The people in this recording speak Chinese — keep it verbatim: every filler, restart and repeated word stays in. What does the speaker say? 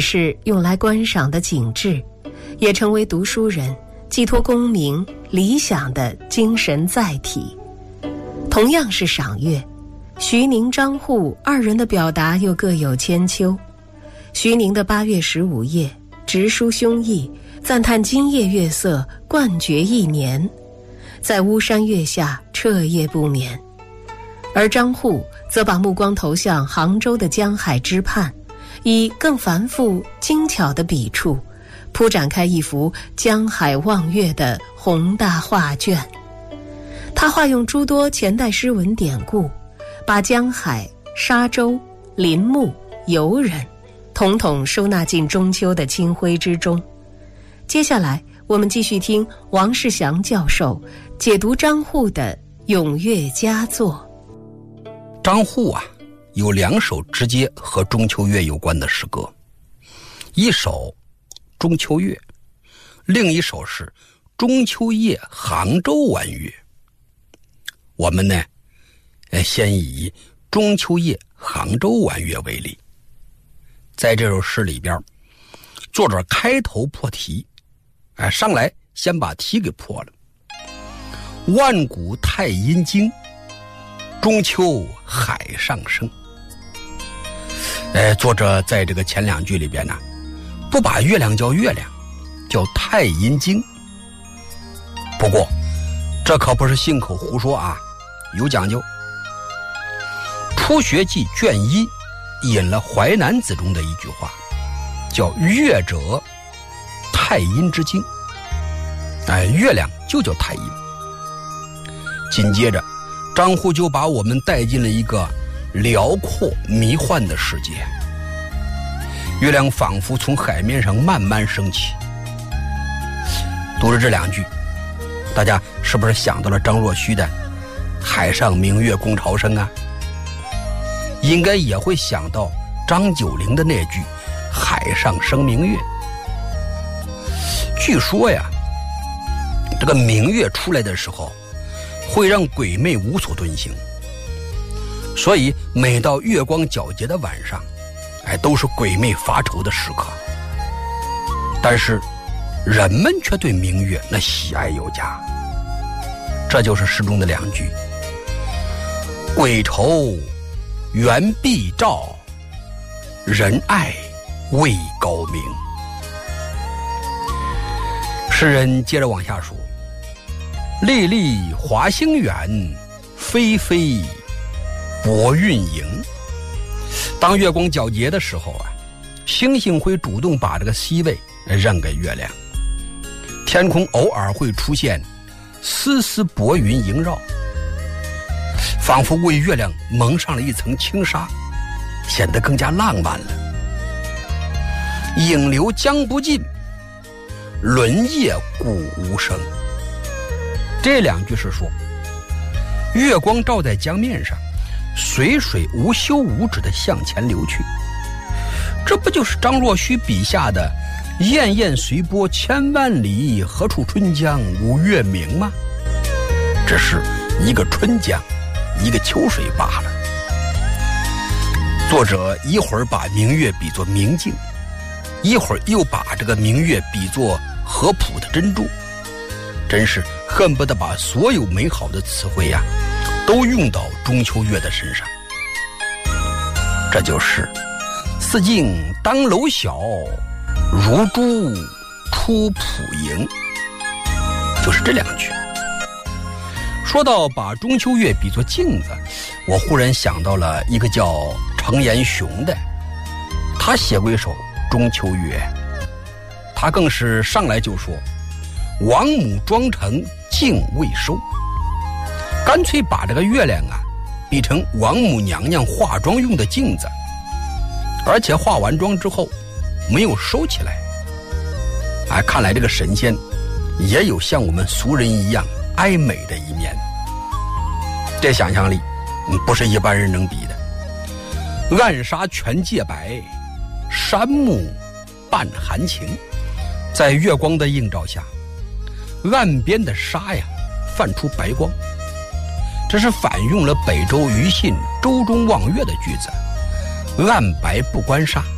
是用来观赏的景致，也成为读书人寄托功名理想的精神载体。同样是赏月，徐宁、张祜二人的表达又各有千秋。徐宁的八月十五夜直抒胸臆，赞叹今夜月色冠绝一年，在巫山月下彻夜不眠。而张祜则把目光投向杭州的江海之畔，以更繁复精巧的笔触铺展开一幅江海望月的宏大画卷。他化用诸多前代诗文典故，把江海、沙洲、林木、游人统统收纳进中秋的清辉之中。接下来我们继续听王世祥教授解读张祜的咏月佳作。 张祜啊，有两首直接和中秋月有关的诗歌，一首中秋月，另一首是中秋夜杭州玩月。我们呢，先以中秋夜杭州玩月为例。在这首诗里边，作者开头破题，哎，上来先把题给破了。万古太阴经，中秋海上升。哎，作者在这个前两句里边呢，不把月亮叫月亮，叫太阴经。不过，这可不是信口胡说啊，有讲究。初学记卷一引了《淮南子》中的一句话，叫月者太阴之经。哎，月亮就叫太阴。紧接着张祜就把我们带进了一个辽阔迷幻的世界，月亮仿佛从海面上慢慢升起。读了这两句，大家是不是想到了张若虚的海上明月共潮生啊？应该也会想到张九龄的那句海上生明月。据说呀，这个明月出来的时候会让鬼魅无所遁形，所以每到月光皎洁的晚上，哎，都是鬼魅发愁的时刻。但是人们却对明月那喜爱有加。这就是诗中的两句：鬼愁原必照，人爱未高明。诗人接着往下说：历历华星远，飞飞薄云盈。当月光皎洁的时候啊，星星会主动把这个 C 位让给月亮，天空偶尔会出现丝丝薄云萦绕，仿佛为月亮蒙上了一层轻纱，显得更加浪漫了。影流江不尽，轮夜鼓无声。这两句是说，月光照在江面上，水水无休无止地向前流去。这不就是张若虚笔下的滟滟随波千万里，何处春江无月明吗？只是一个春江，一个秋水罢了。作者一会儿把明月比作明镜，一会儿又把这个明月比作合浦的珍珠，真是恨不得把所有美好的词汇呀、啊，都用到中秋月的身上。这就是四镜当楼小，如珠出浦盈，就是这两句。说到把中秋月比作镜子，我忽然想到了一个叫程延雄的，他写过一首中秋月，他更是上来就说王母妆成镜未收，干脆把这个月亮啊比成王母娘娘化妆用的镜子，而且化完妆之后没有收起来。哎，看来这个神仙也有像我们俗人一样爱美的一面，这想象力不是一般人能比的。暗纱全借白，山木半含情。在月光的映照下，岸边的沙呀泛出白光，这是反用了北周庾信《舟中望月》的句子：岸白不关沙，